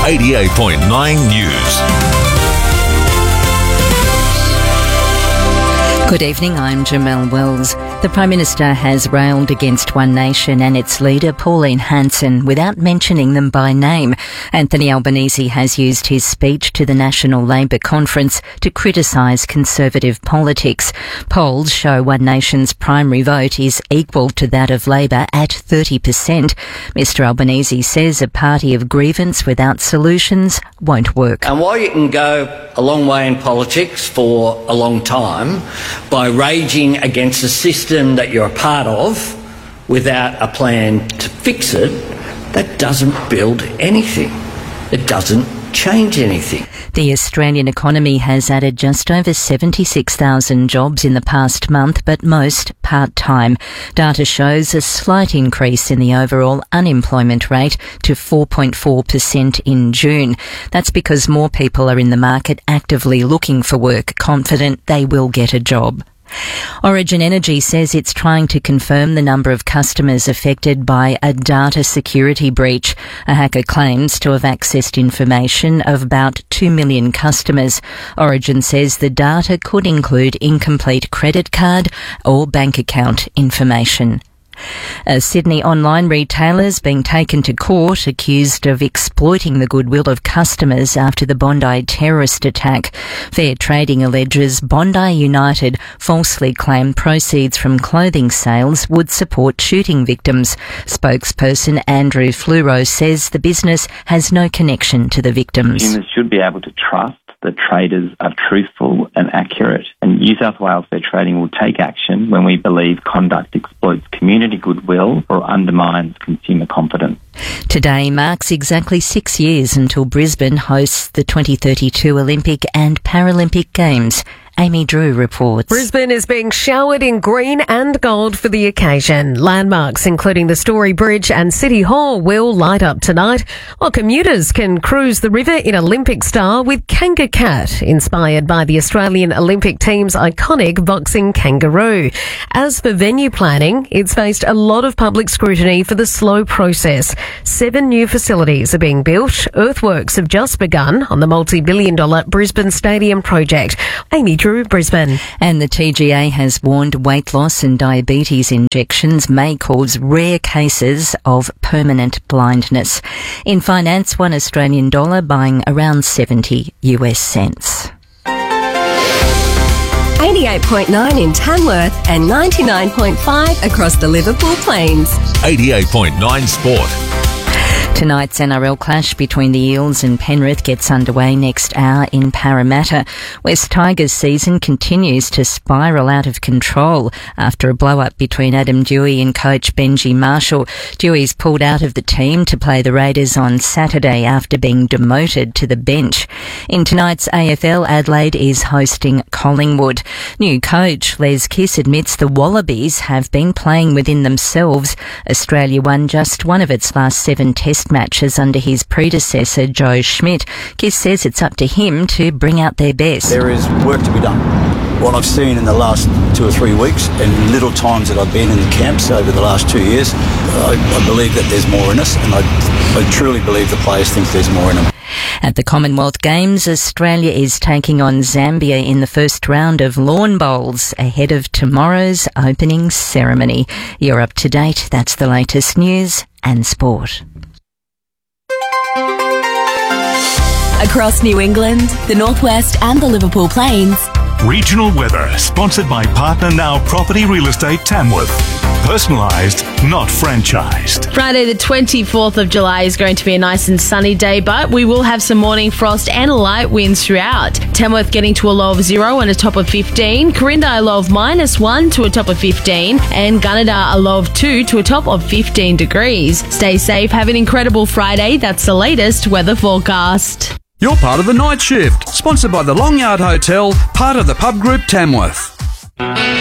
88.9 News. Good evening, I'm Jamelle Wells. The Prime Minister has railed against One Nation and its leader, Pauline Hanson, without mentioning them by name. Anthony Albanese has used his speech to the National Labor Conference to criticise Conservative politics. Polls show One Nation's primary vote is equal to that of Labor at 30%. Mr Albanese says a party of grievance without solutions won't work. And while you can go a long way in politics for a long time by raging against a system that you're a part of without a plan to fix it, that doesn't build anything. It doesn't change anything. The Australian economy has added just over 76,000 jobs in the past month, but most part-time. Data shows a slight increase in the overall unemployment rate to 4.4% in June. That's because more people are in the market actively looking for work, confident they will get a job. Origin Energy says it's trying to confirm the number of customers affected by a data security breach. A hacker claims to have accessed information of about 2 million customers. Origin says the data could include incomplete credit card or bank account information. A Sydney online retailer is being taken to court accused of exploiting the goodwill of customers after the Bondi terrorist attack. Fair Trading alleges Bondi United falsely claimed proceeds from clothing sales would support shooting victims. Spokesperson Andrew Fluro says the business has no connection to the victims. Consumers should be able to trust that traders are truthful and accurate, and New South Wales Fair Trading will take action when we believe conduct exploits community goodwill or undermines consumer confidence. Today marks exactly 6 years until Brisbane hosts the 2032 Olympic and Paralympic Games. Amy Drew reports. Brisbane is being showered in green and gold for the occasion. Landmarks including the Story Bridge and City Hall will light up tonight, while commuters can cruise the river in Olympic style with Kanga Cat, inspired by the Australian Olympic team's iconic boxing kangaroo. As for venue planning, it's faced a lot of public scrutiny for the slow process. 7 new facilities are being built. Earthworks have just begun on the multi-billion-dollar Brisbane Stadium project. Amy Drew, Brisbane. And the TGA has warned weight loss and diabetes injections may cause rare cases of permanent blindness. In finance, $1 Australian buying around 70 US cents. 88.9 in Tamworth and 99.5 across the Liverpool Plains. 88.9 Sport. Tonight's NRL clash between the Eels and Penrith gets underway next hour in Parramatta. West Tigers' season continues to spiral out of control after a blow-up between Adam Dewey and coach Benji Marshall. Dewey's pulled out of the team to play the Raiders on Saturday after being demoted to the bench. In tonight's AFL, Adelaide is hosting Collingwood. New coach Les Kiss admits the Wallabies have been playing within themselves. Australia won just one of its last 7 test matches under his predecessor Joe Schmidt. Kiss says it's up to him to bring out their best. There is work to be done. What I've seen in the last 2 or 3 weeks and little times that I've been in the camps over the last 2 years, I believe that there's more in us, and I truly believe the players think there's more in them. At the Commonwealth Games, Australia is taking on Zambia in the first round of lawn bowls ahead of tomorrow's opening ceremony. You're up to date. That's the latest news and sport. Across New England, the Northwest and the Liverpool Plains. Regional weather, sponsored by Partner Now Property Real Estate Tamworth. Personalised, not franchised. Friday the 24th of July is going to be a nice and sunny day, but we will have some morning frost and light winds throughout. Tamworth getting to a low of 0 and a top of 15. Corinda a low of -1 to a top of 15. And Gunnedah a low of 2 to a top of 15 degrees. Stay safe, have an incredible Friday. That's the latest weather forecast. You're part of the night shift, sponsored by the Long Yard Hotel, part of the Pub Group Tamworth.